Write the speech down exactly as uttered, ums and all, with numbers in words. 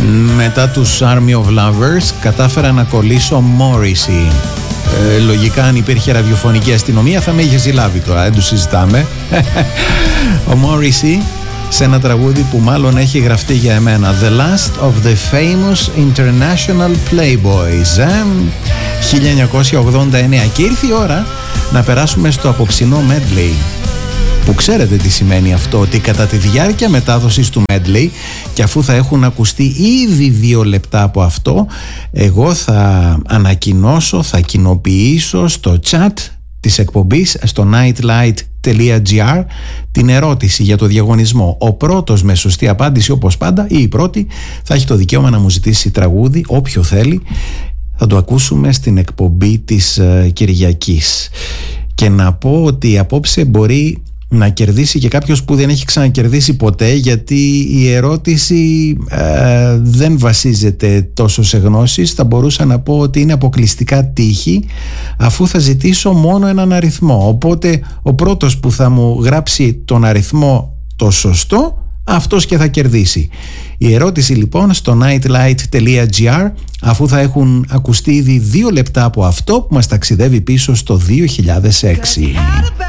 Μετά τους Army of Lovers κατάφερα να κολλήσω Morrissey. Ε, λογικά αν υπήρχε ραδιοφωνική αστυνομία θα με είχε συλλάβει τώρα, δεν το συζητάμε. Ο Morrissey σε ένα τραγούδι που μάλλον έχει γραφτεί για εμένα, The Last of the Famous International Playboys, ε? χίλια εννιακόσια ογδόντα εννέα. Και ήρθε η ώρα να περάσουμε στο απόψινό medley, που ξέρετε τι σημαίνει αυτό, ότι κατά τη διάρκεια μετάδοσης του medley και αφού θα έχουν ακουστεί ήδη δύο λεπτά από αυτό, εγώ θα ανακοινώσω, θα κοινοποιήσω στο chat της εκπομπής στο nightlight τελεία gr την ερώτηση για το διαγωνισμό. Ο πρώτος με σωστή απάντηση, όπως πάντα, ή η πρώτη, θα έχει το δικαίωμα να μου ζητήσει τραγούδι, όποιο θέλει. Θα το ακούσουμε στην εκπομπή της uh, Κυριακής. Και να πω ότι απόψε μπορεί να κερδίσει και κάποιος που δεν έχει ξανακερδίσει ποτέ, γιατί η ερώτηση ε, δεν βασίζεται τόσο σε γνώσεις. Θα μπορούσα να πω ότι είναι αποκλειστικά τύχη, αφού θα ζητήσω μόνο έναν αριθμό. Οπότε ο πρώτος που θα μου γράψει τον αριθμό το σωστό, αυτός και θα κερδίσει. Η ερώτηση λοιπόν στο nightlight τελεία gr, αφού θα έχουν ακουστεί ήδη δύο λεπτά από αυτό που μας ταξιδεύει πίσω στο δύο χιλιάδες έξι.